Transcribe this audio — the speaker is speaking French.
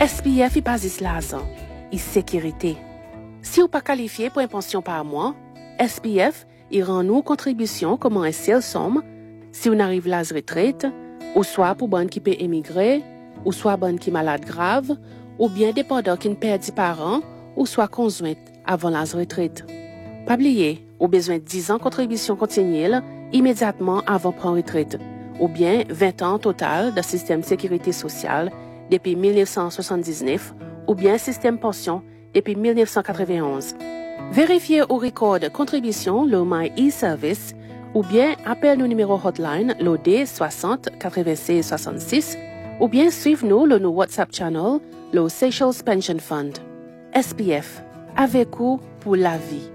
SPF est basis l'argent et sécurité. Si vous pas qualifié pour une pension par mois, SPF il rend nous contribution comme un seul somme si on arrive à la retraite, ou soit pour bonne qui peut émigrer, ou soit bonne qui malade grave, ou bien dépendant qui ne perd parents, ou soit conjointe avant la retraite. Pas oublier, au besoin de 10 ans contribution continue immédiatement avant prendre retraite, ou bien 20 ans total de système de sécurité sociale depuis 1979, ou bien système pension depuis 1991. Vérifiez au record de contribution le My e-Service ou bien appelle le numéro hotline l'OD 60 96 66 ou bien suivez-nous le WhatsApp channel le Seychelles Pension Fund. SPF, avec vous pour la vie.